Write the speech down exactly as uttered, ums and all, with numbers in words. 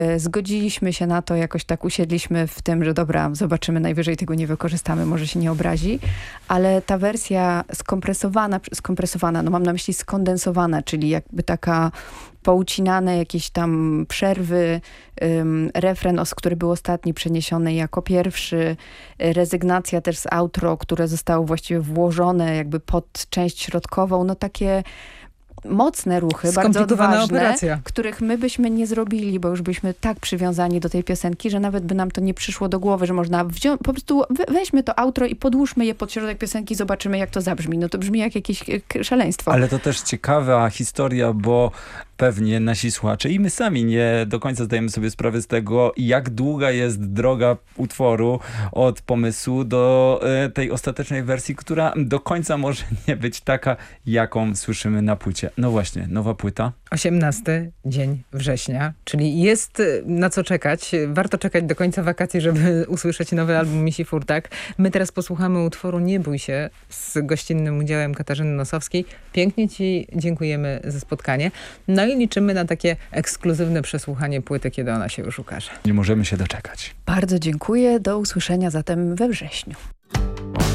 Zgodziliśmy się na to, jakoś tak usiedliśmy w tym, że dobra, zobaczymy, najwyżej tego nie wykorzystamy, może się nie obrazi, ale ta wersja skompresowana, skompresowana, no mam na myśli skondensowana, czyli jakby taka poucinane jakieś tam przerwy, um, refren, os, który był ostatni, przeniesiony jako pierwszy, rezygnacja też z outro, które zostało właściwie włożone jakby pod część środkową, no takie mocne ruchy, bardzo odważne, operacja. których my byśmy nie zrobili, bo już byśmy tak przywiązani do tej piosenki, że nawet by nam to nie przyszło do głowy, że można wziąć, po prostu weźmy to outro i podłóżmy je pod środek piosenki, zobaczymy jak to zabrzmi. No to brzmi jak jakieś szaleństwo. Ale to też ciekawa historia, bo pewnie nasi słuchacze i my sami nie do końca zdajemy sobie sprawę z tego, jak długa jest droga utworu od pomysłu do e, tej ostatecznej wersji, która do końca może nie być taka, jaką słyszymy na płycie. No właśnie, nowa płyta. osiemnasty dzień września, czyli jest na co czekać. Warto czekać do końca wakacji, żeby usłyszeć nowy album Misi Furtak. My teraz posłuchamy utworu Nie bój się z gościnnym udziałem Katarzyny Nosowskiej. Pięknie ci dziękujemy za spotkanie. No i liczymy na takie ekskluzywne przesłuchanie płyty, kiedy ona się już ukaże. Nie możemy się doczekać. Bardzo dziękuję. Do usłyszenia zatem we wrześniu.